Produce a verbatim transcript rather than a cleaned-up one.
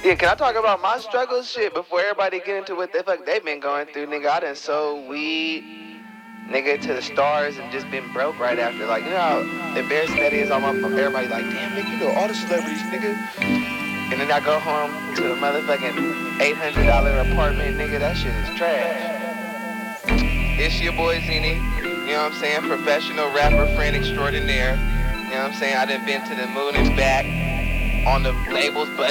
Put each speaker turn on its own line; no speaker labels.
Yeah, can I talk about my struggles? Shit, before everybody get into what the fuck they been going through, nigga. I done sold weed, nigga, to the stars and just been broke right after. Like, you know how embarrassing that is? All my everybody like, damn, nigga, you know all the celebrities, nigga. And then I go home to a motherfucking eight hundred dollar apartment, nigga. That shit is trash. It's your boy Zini, you know what I'm saying? Professional rapper, friend extraordinaire. You know what I'm saying? I done been to the moon and back on the labels, but